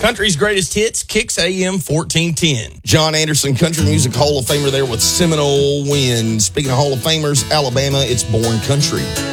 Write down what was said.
Country's Greatest Hits, Kicks AM 1410. John Anderson, Country Music Hall of Famer there with Seminole Wind. Speaking of Hall of Famers, Alabama, it's Born Country.